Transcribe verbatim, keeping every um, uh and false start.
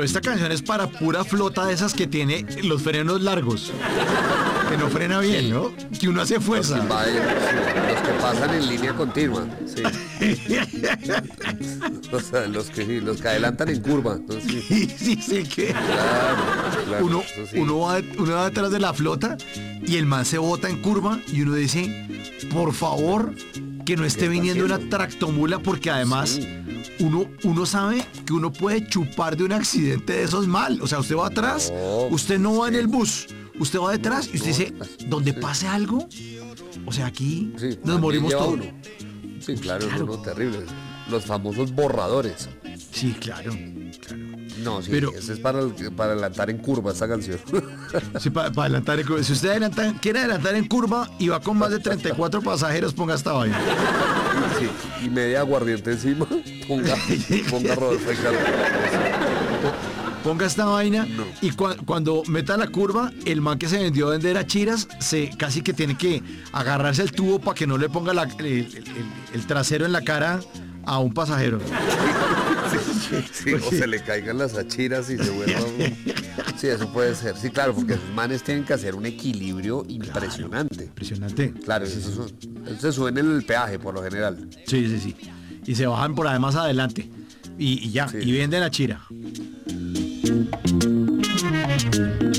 pero esta canción es para pura flota de esas que tiene los frenos largos. Que no frena bien, Sí. ¿no? Que uno hace Los que, fuerza. invaden, sí, los que pasan en línea continua. Sí. O sea, los que, sí, los que adelantan en curva. Entonces, sí. Sí, sí, sí, que Claro, claro, uno, eso sí. uno, va, uno va detrás de la flota y el man se bota en curva y uno dice, por favor, que no esté está viniendo una haciendo? tractomula, porque además Sí. uno, uno sabe que uno puede chupar de un accidente de esos mal. O sea, usted va atrás, No, usted no va en sí. el bus, usted va detrás y usted No, dice, no, donde sí. pase algo, o sea, aquí Sí, nos también morimos lleva todos. uno. Sí, claro, Claro. no, no, terrible. Los famosos borradores. Sí, claro, claro. No, sí, Pero- ese es para, el- para adelantar en curva esa canción. Sí, para adelantar en curva. Si usted adelanta- quiere adelantar en curva y va con más de treinta y cuatro pasajeros, ponga esta vaina. Sí, y media aguardiente encima, ponga, ponga Rodolfo Ricardo. Ponga esta vaina No. y cua- cuando meta la curva, el man que se vendió a vender a Chiras, se casi que tiene que agarrarse el tubo para que no le ponga la- el, el- el- el trasero en la cara a un pasajero. Sí, o se le caigan las achiras y se vuelva. un- Sí, eso puede ser. Sí, claro, porque esos manes tienen que hacer un equilibrio impresionante. Impresionante. Claro, eso, eso, eso se suben en el peaje por lo general. Sí, sí, sí. Y se bajan por además adelante. Y, y ya, Sí. y venden a Chira.